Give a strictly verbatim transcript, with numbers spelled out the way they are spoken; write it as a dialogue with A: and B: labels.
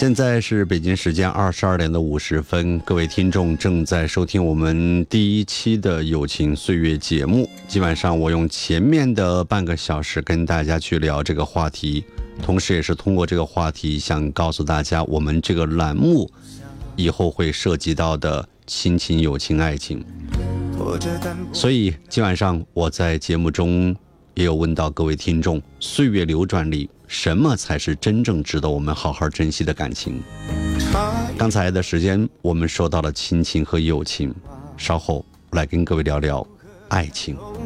A: 现在是北京时间二十二点的五十分，各位听众正在收听我们第一期的友情岁月节目。今晚上我用前面的半个小时跟大家去聊这个话题，同时也是通过这个话题想告诉大家我们这个栏目以后会涉及到的亲情、友情、爱情。所以今晚上我在节目中也有问到各位听众，岁月流转里什么才是真正值得我们好好珍惜的感情？刚才的时间我们说到了亲情和友情，稍后来跟各位聊聊爱情。